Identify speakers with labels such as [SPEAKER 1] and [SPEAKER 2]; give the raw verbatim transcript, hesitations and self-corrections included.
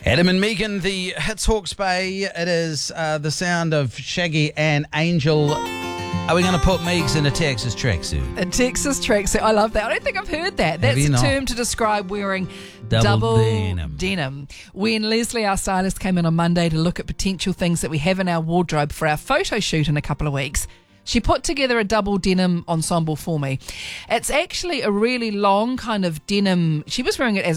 [SPEAKER 1] Adam and Megan, the Hits Hawke's Bay. It is uh, the sound of Shaggy and Angel. Are we going to put Megs in a Texas tracksuit?
[SPEAKER 2] A Texas tracksuit. I love that. I don't think I've heard that. That's
[SPEAKER 1] you
[SPEAKER 2] a
[SPEAKER 1] not?
[SPEAKER 2] term to describe wearing
[SPEAKER 1] Double
[SPEAKER 2] double,
[SPEAKER 1] denim.
[SPEAKER 2] denim. When Leslie, our stylist, came in on Monday to look at potential things that we have in our wardrobe for our photo shoot in a couple of weeks, she put together a double denim ensemble for me. It's actually a really long kind of denim. She was wearing it as